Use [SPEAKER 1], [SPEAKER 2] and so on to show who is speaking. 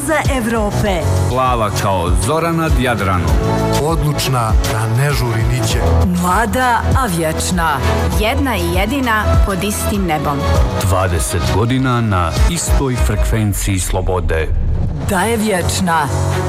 [SPEAKER 1] muza Evrope.
[SPEAKER 2] Plava kao zora nad Jadranom.
[SPEAKER 3] Odlučna da ne žuri niće.
[SPEAKER 1] Mlada, a vječna.
[SPEAKER 4] Jedna i jedina pod istim nebom.
[SPEAKER 5] 20 godina na istoj frekvenciji slobode.
[SPEAKER 1] Da je vječna.